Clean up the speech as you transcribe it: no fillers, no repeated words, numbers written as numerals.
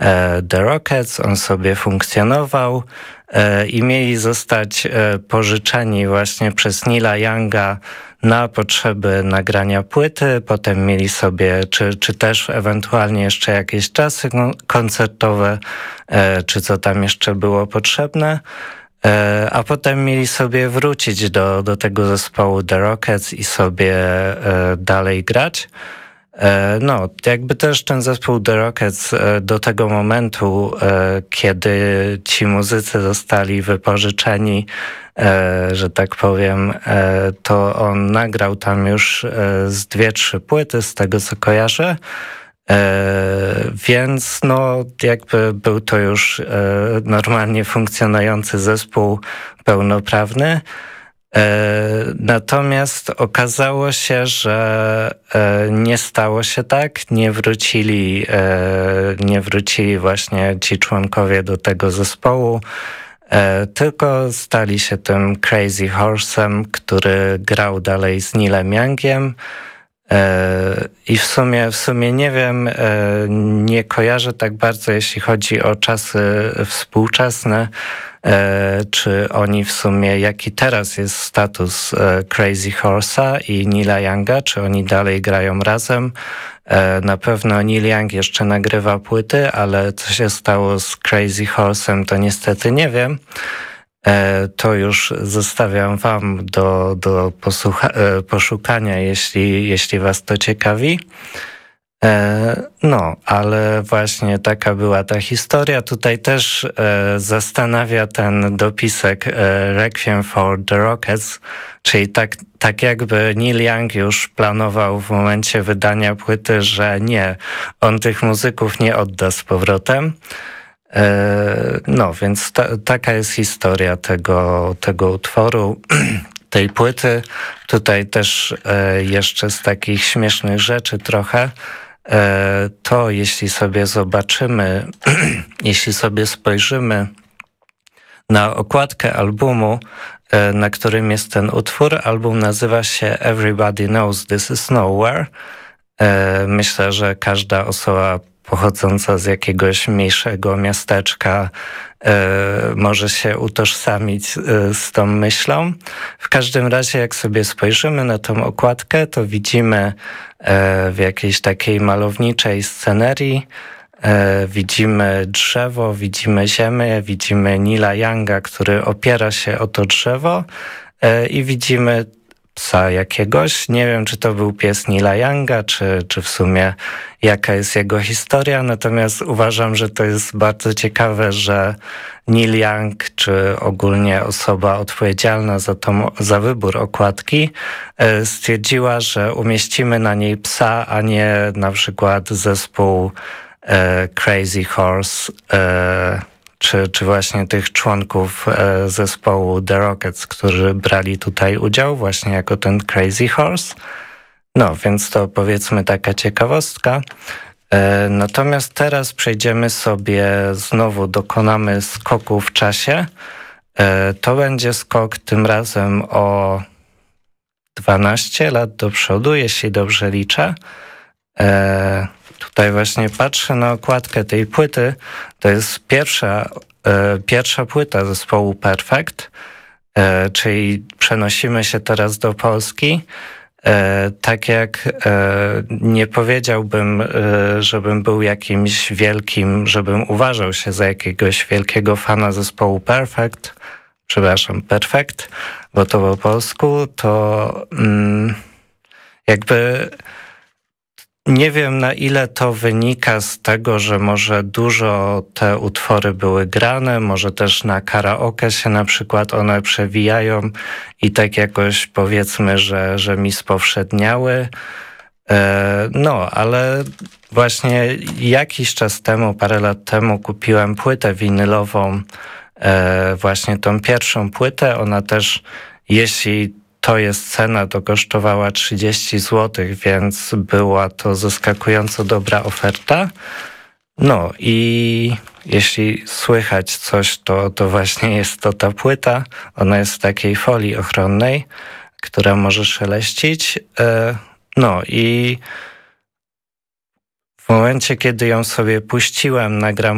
The Rockets, on sobie funkcjonował i mieli zostać pożyczeni właśnie przez Neila Younga na potrzeby nagrania płyty. Potem mieli sobie, czy też ewentualnie jeszcze jakieś czasy koncertowe, czy co tam jeszcze było potrzebne. A potem mieli sobie wrócić do tego zespołu The Rockets i sobie dalej grać. No, jakby też ten zespół The Rockets do tego momentu, kiedy ci muzycy zostali wypożyczeni, że tak powiem, to on nagrał tam już z 2-3 płyty, z tego co kojarzę. Więc no jakby był to już normalnie funkcjonujący zespół pełnoprawny. Natomiast okazało się, że nie stało się tak, nie wrócili właśnie ci członkowie do tego zespołu, tylko stali się tym Crazy Horse'em, który grał dalej z Neilem Youngiem. I w sumie nie wiem, nie kojarzę tak bardzo, jeśli chodzi o czasy współczesne, czy oni w sumie, jaki teraz jest status Crazy Horse'a i Neila Younga, czy oni dalej grają razem. Na pewno Neil Young jeszcze nagrywa płyty, ale co się stało z Crazy Horse'em, to niestety nie wiem. To już zostawiam wam do poszukania, jeśli was to ciekawi. No, ale właśnie taka była ta historia. Tutaj też zastanawia ten dopisek Requiem for the Rockets, czyli tak jakby Neil Young już planował w momencie wydania płyty, że nie, on tych muzyków nie odda z powrotem. No, więc taka jest historia tego utworu, tej płyty. Tutaj też jeszcze z takich śmiesznych rzeczy trochę, to jeśli sobie zobaczymy, jeśli sobie spojrzymy na okładkę albumu, na którym jest ten utwór, album nazywa się Everybody Knows This Is Nowhere. Myślę, że każda osoba pochodząca z jakiegoś mniejszego miasteczka może się utożsamić z tą myślą. W każdym razie, jak sobie spojrzymy na tą okładkę, to widzimy w jakiejś takiej malowniczej scenerii, widzimy drzewo, widzimy ziemię, widzimy Neila Younga, który opiera się o to drzewo i widzimy psa jakiegoś. Nie wiem, czy to był pies Neila Younga, czy w sumie jaka jest jego historia, natomiast uważam, że to jest bardzo ciekawe, że Neil Young, czy ogólnie osoba odpowiedzialna za wybór okładki, stwierdziła, że umieścimy na niej psa, a nie na przykład zespół Crazy Horse, czy właśnie tych członków zespołu The Rockets, którzy brali tutaj udział właśnie jako ten Crazy Horse. No, więc to powiedzmy taka ciekawostka. Natomiast teraz przejdziemy sobie, znowu dokonamy skoku w czasie. To będzie skok tym razem o 12 lat do przodu, jeśli dobrze liczę. Tutaj właśnie patrzę na okładkę tej płyty. To jest pierwsza płyta zespołu Perfect, czyli przenosimy się teraz do Polski. Tak jak nie powiedziałbym, żebym był jakimś wielkim, żebym uważał się za jakiegoś wielkiego fana zespołu Perfect, bo to po polsku, to jakby nie wiem, na ile to wynika z tego, że może dużo te utwory były grane, może też na karaoke się na przykład one przewijają i tak jakoś powiedzmy, że mi spowszedniały. No, ale właśnie jakiś czas temu, parę lat temu kupiłem płytę winylową, właśnie tą pierwszą płytę. Ona też, jeśli to jest cena, to kosztowała 30 zł, więc była to zaskakująco dobra oferta. No i jeśli słychać coś, to właśnie jest to ta płyta. Ona jest w takiej folii ochronnej, która może szeleścić. No i w momencie, kiedy ją sobie puściłem na